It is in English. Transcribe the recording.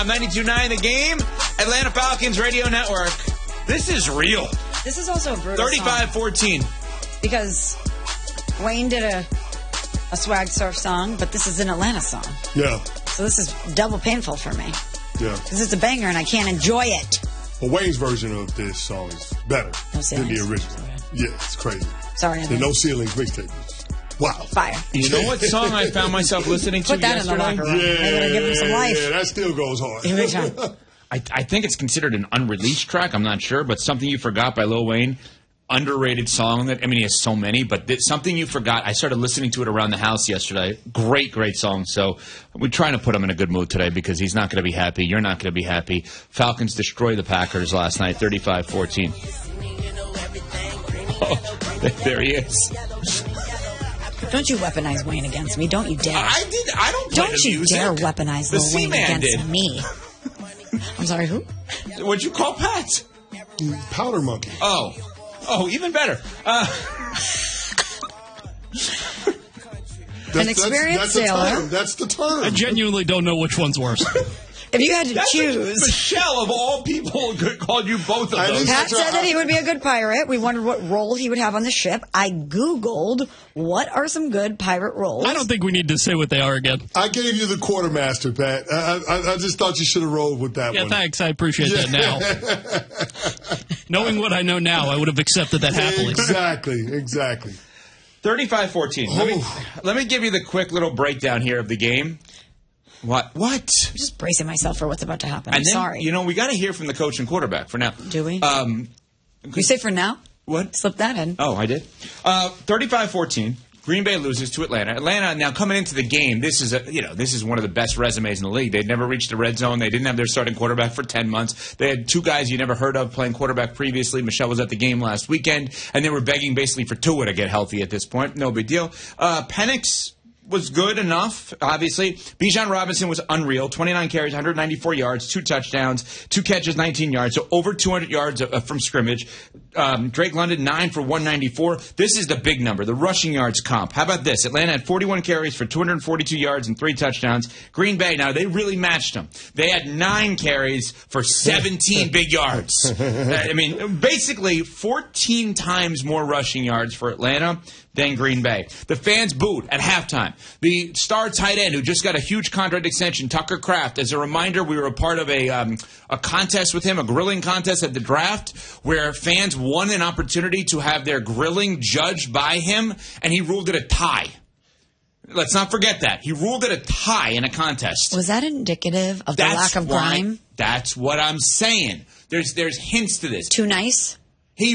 92.9 The Game, Atlanta Falcons Radio Network. This is real. This is also a brutal 35-14. Because Wayne did a Swag Surf song, but this is an Atlanta song. Yeah. So this is double painful for me. Yeah. Because it's a banger and I can't enjoy it. Well, Wayne's version of this song is better than the original. Yeah, it's crazy. Sorry. The No Ceilings mixtape. Wow. Fire. You know what song I found myself listening to Put that yesterday? in the locker room. They're going to give him some life. Yeah, that still goes hard. I think it's considered an unreleased track. I'm not sure, but Something You Forgot by Lil Wayne. Underrated song. He has so many, but Something You Forgot, I started listening to it around the house yesterday. Great song. So we're trying to put him in a good mood today because he's not going to be happy. You're not going to be happy. Falcons destroyed the Packers last night, 35-14. Oh, there he is. Don't you weaponize Wayne against me. Don't you dare. I don't play Don't you dare weaponize Lil Wayne against me. I'm sorry, who? What'd you call Pat? Powder Monkey. Oh, even better. An experienced sailor. That's the term. I genuinely don't know which one's worse. If you had to choose. Michelle, of all people, called you both of those. Pat said that he would be a good pirate. We wondered what role he would have on the ship. I Googled what are some good pirate roles. I don't think we need to say what they are again. I gave you the quartermaster, Pat. I just thought you should have rolled with that one. Yeah, thanks. I appreciate that now. Knowing what I know now, I would have accepted that happily. Exactly. 35-14. Let me give you the quick little breakdown here of the game. What? I'm just bracing myself for what's about to happen. I'm sorry. We got to hear from the coach and quarterback for now. Do we? You say for now? What? Slip that in. Oh, I did. 35-14. Green Bay loses to Atlanta. Atlanta, now coming into the game, this is one of the best resumes in the league. They'd never reached the red zone. They didn't have their starting quarterback for 10 months. They had two guys you never heard of playing quarterback previously. Michelle was at the game last weekend, and they were begging basically for Tua to get healthy at this point. No big deal. Penix was good enough, obviously. Bijan Robinson was unreal. 29 carries, 194 yards, 2 touchdowns, 2 catches, 19 yards. So over 200 yards from scrimmage. Drake London, 9 for 194. This is the big number, the rushing yards comp. How about this? Atlanta had 41 carries for 242 yards and 3 touchdowns. Green Bay, now they really matched them. They had 9 carries for 17 big yards. Basically 14 times more rushing yards for Atlanta than Green Bay. The fans booed at halftime. The star tight end who just got a huge contract extension, Tucker Kraft. As a reminder, we were a part of a contest with him, a grilling contest at the draft, where fans won an opportunity to have their grilling judged by him, and he ruled it a tie. Let's not forget that. He ruled it a tie in a contest. Was that indicative of the lack of grime? That's what I'm saying. There's hints to this. Too nice?